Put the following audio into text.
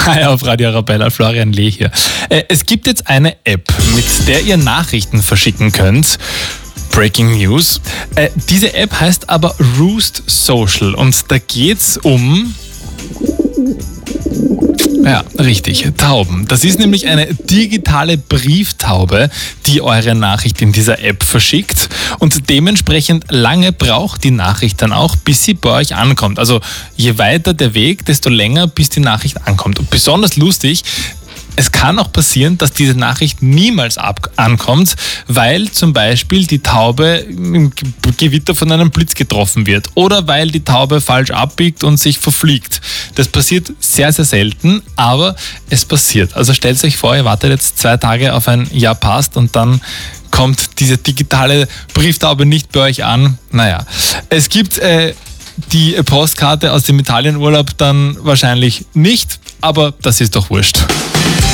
Hi auf Radio Arabella, Florian Lee hier. Es gibt jetzt eine App, mit der ihr Nachrichten verschicken könnt. Breaking News. Diese App heißt aber Roost Social und da geht's um... Ja, richtig, Tauben. Das ist nämlich eine digitale Brieftaube, die eure Nachricht in dieser App verschickt und dementsprechend lange braucht die Nachricht dann auch, bis sie bei euch ankommt. Also je weiter der Weg, desto länger, bis die Nachricht ankommt. Und besonders lustig, es kann auch passieren, dass diese Nachricht niemals ankommt, weil zum Beispiel die Taube im Gewitter von einem Blitz getroffen wird oder weil die Taube falsch abbiegt und sich verfliegt. Das passiert sehr, sehr selten, aber es passiert. Also stellt euch vor, ihr wartet jetzt 2 Tage auf ein Ja passt und dann kommt diese digitale Brieftaube nicht bei euch an. Naja, es gibt die Postkarte aus dem Italienurlaub dann wahrscheinlich nicht, aber das ist doch wurscht.